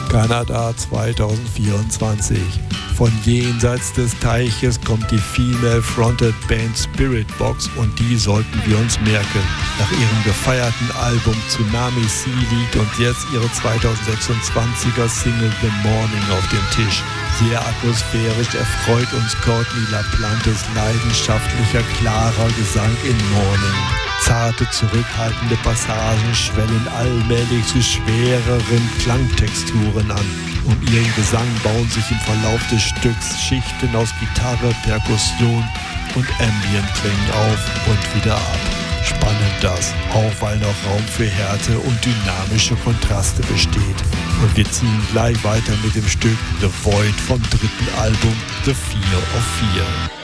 Kanada 2024. Von jenseits des Teiches kommt die Female-Fronted Band Spiritbox und die sollten wir uns merken. Nach ihrem gefeierten Album Tsunami Sea liegt und jetzt ihre 2026er Single The Morning auf dem Tisch. Sehr atmosphärisch erfreut uns Courtney LaPlantes leidenschaftlicher, klarer Gesang in Morning. Zarte, zurückhaltende Passagen schwellen allmählich zu schwereren Klangtexturen an. Um ihren Gesang bauen sich im Verlauf des Stücks Schichten aus Gitarre, Perkussion und Ambient-Klängen auf und wieder ab. Spannend das, auch weil noch Raum für Härte und dynamische Kontraste besteht. Und wir ziehen gleich weiter mit dem Stück The Void vom dritten Album The Fear of Fear.